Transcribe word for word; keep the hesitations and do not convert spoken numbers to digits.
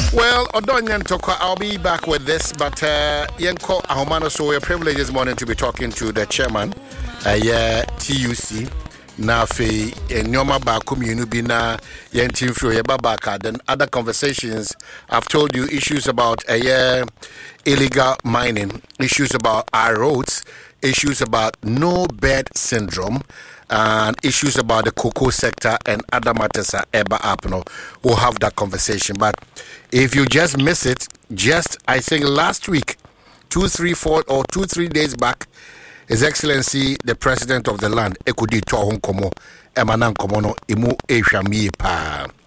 Well, Odonyan Toko, I'll be back with this, but uh, Yenko Ahomano, so we're privileged this morning to be talking to the chairman, uh, yeah, T U C. Na fe nyoma ba kumunu bi na yentin fro ye babaka. Then other conversations, I've told you issues about a uh, yeah, illegal mining, issues about our roads, issues about no bed syndrome, and issues about the cocoa sector and other matters are ever up. No, we'll have that conversation. But if you just miss it, just I think last week, two, three, four, or two, three days back, His Excellency, the President of the land, Ekudi Tohon Komo, Emanan Komono, Imu Eshami Pa.